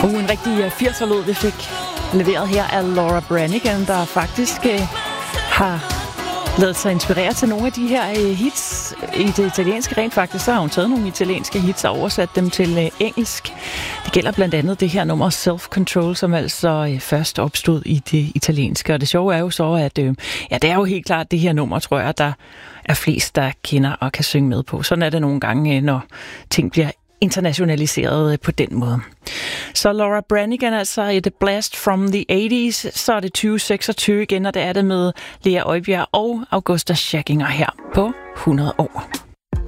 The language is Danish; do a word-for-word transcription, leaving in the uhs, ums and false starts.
Uh, en rigtig firser-låd, vi fik leveret her af Laura Branigan, der faktisk øh, har ladet sig inspirere til nogle af de her øh, hits i det italienske. Rent faktisk, så har hun taget nogle italienske hits og oversat dem til øh, engelsk. Det gælder blandt andet det her nummer Self Control, som altså øh, først opstod i det italienske. Og det sjove er jo så, at øh, ja, det er jo helt klart det her nummer, tror jeg, der er flest, der kender og kan synge med på. Sådan er det nogle gange, når ting bliver internationaliseret på den måde. Så Laura Branigan, altså et blast from the eighties, så er det tyve seksogtyve igen, og det er det med Lea Øjbjerg og Augusta Schackinger her på hundrede år.